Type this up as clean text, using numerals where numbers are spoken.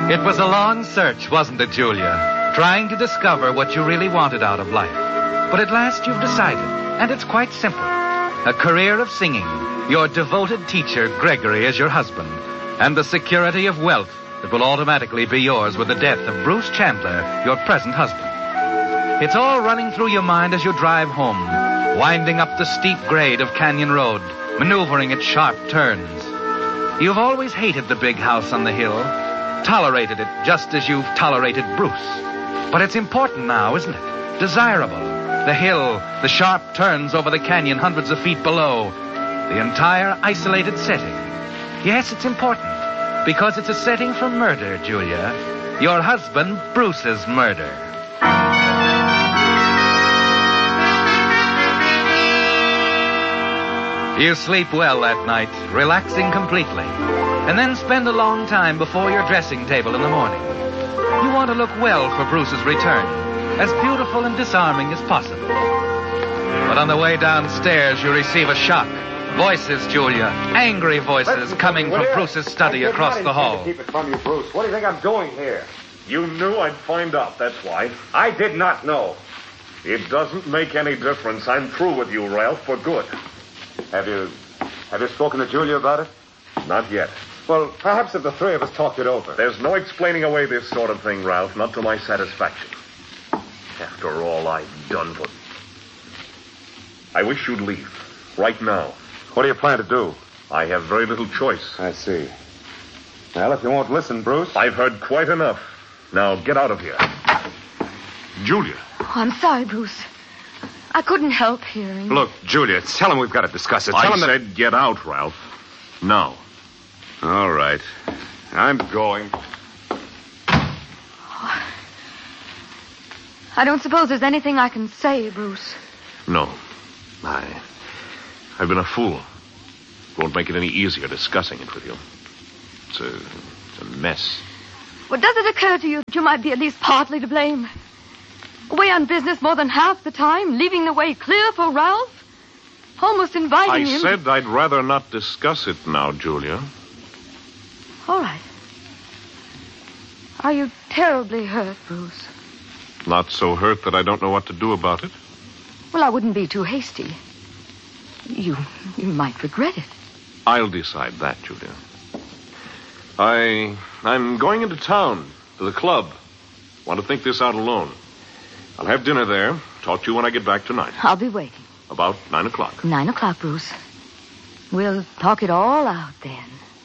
It was a long search, wasn't it, Julia? Trying to discover what you really wanted out of life. But at last you've decided, and it's quite simple. A career of singing, your devoted teacher, Gregory, as your husband, and the security of wealth that will automatically be yours with the death of Bruce Chandler, your present husband. It's all running through your mind as you drive home, winding up the steep grade of Canyon Road, maneuvering at sharp turns. You've always hated the big house on the hill, tolerated it just as you've tolerated Bruce. But it's important now, isn't it? Desirable. The hill, the sharp turns over the canyon hundreds of feet below, the entire isolated setting. Yes, it's important, because it's a setting for murder, Julia. Your husband, Bruce's murder. You sleep well that night, relaxing completely, and then spend a long time before your dressing table in the morning. You want to look well for Bruce's return, as beautiful and disarming as possible. But on the way downstairs, you receive a shock. Voices, Julia, angry voices coming from Bruce's study across the hall. Keep it from you, Bruce. What do you think I'm doing here? You knew I'd find out, that's why. I did not know. It doesn't make any difference. I'm through with you, Ralph, for good. Have you spoken to Julia about it? Not yet. Well, perhaps if the three of us talked it over. There's no explaining away this sort of thing, Ralph, not to my satisfaction. After all I've done for... I wish you'd leave. Right now. What do you plan to do? I have very little choice. I see. Well, if you won't listen, Bruce... I've heard quite enough. Now, get out of here. Julia. Oh, I'm sorry, Bruce. I couldn't help hearing. Look, Julia, tell him we've got to discuss it. Tell I him said get out, Ralph. Now. All right. I'm going. I don't suppose there's anything I can say, Bruce. No. I've been a fool. Won't make it any easier discussing it with you. It's a mess. Well, does it occur to you that you might be at least partly to blame? Away on business more than half the time, leaving the way clear for Ralph? Almost inviting him... I said I'd rather not discuss it now, Julia. All right. Are you terribly hurt, Bruce? Not so hurt that I don't know what to do about it. Well, I wouldn't be too hasty. You might regret it. I'll decide that, Julia. I'm going into town, to the club. Want to think this out alone. I'll have dinner there. Talk to you when I get back tonight. I'll be waiting. About 9 o'clock. 9 o'clock, Bruce. We'll talk it all out then.